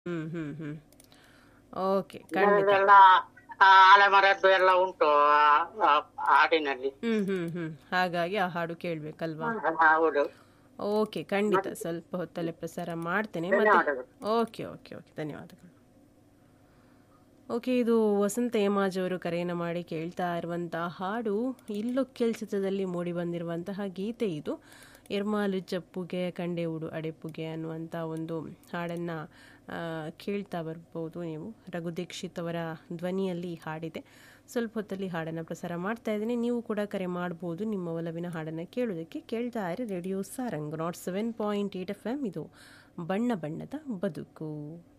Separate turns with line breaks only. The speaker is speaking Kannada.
ಹ್ಮ್ ಹ್ಮ್ ಹ್ಮ್. ಓಕೆ, ಖಂಡಿತ.
ಇದೆಲ್ಲ ಅಲೆಮರದ್ದು ಎಲ್ಲ ಉಂಟು ಹಾಡಿನಲ್ಲಿ.
ಹ್ಮ್ ಹ್ಮ್ ಹ್ಮ್. ಹಾಗಾಗಿ ಆ ಹಾಡು ಕೇಳ್ಬೇಕಲ್ವಾ?
ಹೌದು.
ಓಕೆ, ಖಂಡಿತ
ಮತ್ತೆ
ಸ್ವಲ್ಪ ಹೊತ್ತಲ್ಲೇ ಪ್ರಸಾರ ಮಾಡ್ತೇನೆ ಮತ್ತೆ.
ಧನ್ಯವಾದಗಳು.
ಓಕೆ ಓಕೆ ಓಕೆ, ಧನ್ಯವಾದಗಳು. ಓಕೆ, ಇದು ವಸಂತ ಹೇಮಾಜ್ ಅವರು ಕರೆಯನ್ನು ಮಾಡಿ ಕೇಳ್ತಾ ಇರುವಂತಹ ಹಾಡು ಇಲ್ಲೊಕ್ಕೆಲ್ ಚಿತ್ರದಲ್ಲಿ ಮೂಡಿ ಬಂದಿರುವಂತಹ ಗೀತೆ ಇದು. ಇರ್ಮಾಲು ಚಪ್ಪುಗೆ ಕಂಡೆ ಉಡು ಅಡೆಪುಗೆ ಅನ್ನುವಂಥ ಒಂದು ಹಾಡನ್ನು ಕೇಳ್ತಾ ಬರ್ಬೋದು ನೀವು. ರಘು ದೀಕ್ಷಿತ್ ಅವರ ಧ್ವನಿಯಲ್ಲಿ ಹಾಡಿದೆ. ಸ್ವಲ್ಪ ಹೊತ್ತಲ್ಲಿ ಹಾಡನ್ನು ಪ್ರಸಾರ ಮಾಡ್ತಾ ಇದ್ದೀನಿ. ನೀವು ಕೂಡ ಕರೆ ಮಾಡ್ಬೋದು ನಿಮ್ಮ ಒಲವಿನ ಹಾಡನ್ನು ಕೇಳೋದಕ್ಕೆ. ಕೇಳ್ತಾ ಇರಿ ರೇಡಿಯೋ ಸಾರಂಗ್ 107.8 FM. ಇದು ಬಣ್ಣ ಬಣ್ಣದ ಬದುಕು.